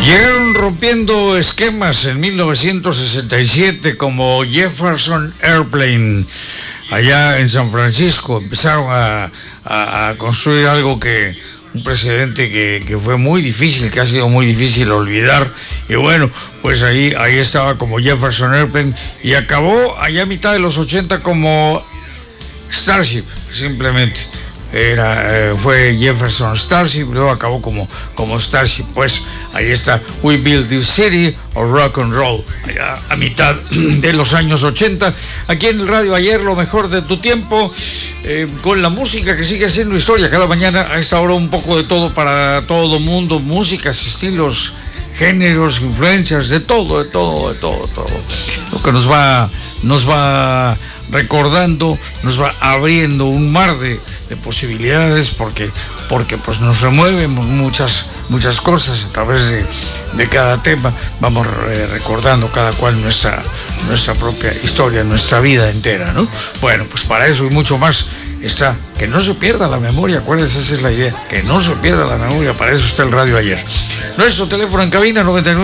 Llegaron rompiendo esquemas en 1967 como Jefferson Airplane allá en San Francisco. Empezaron a construir algo que un precedente que fue muy difícil, que ha sido muy difícil olvidar. Y bueno, pues ahí estaba como Jefferson Airplane y acabó allá a mitad de los 80 como Starship, simplemente. Fue Jefferson Starship, luego acabó como Starship. Pues ahí está We Built This City of Rock and Roll, allá a mitad de los años 80, aquí en el Radio Ayer, lo mejor de tu tiempo, con la música que sigue siendo historia. Cada mañana a esta hora un poco de todo para todo mundo, músicas, estilos, géneros, influencias, de todo. Lo que nos va recordando, nos va abriendo un mar de posibilidades, porque pues nos remueven muchas cosas a través de cada tema. Vamos recordando cada cual nuestra propia historia, nuestra vida entera, ¿no? Bueno, pues para eso y mucho más está, que no se pierda la memoria. Acuérdense, esa es la idea, que no se pierda la memoria. Para eso está el Radio Ayer. Nuestro teléfono en cabina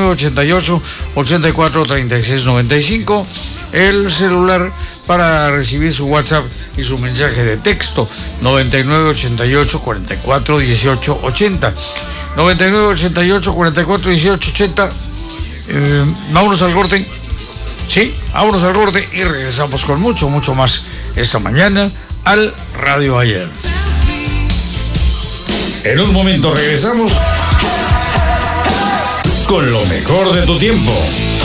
9988-843695, el celular para recibir su WhatsApp y su mensaje de texto 9988-441880, 9988-441880. Vámonos al corte. Sí, vámonos al corte y regresamos con mucho más esta mañana al Radio Ayer. En un momento regresamos con lo mejor de tu tiempo.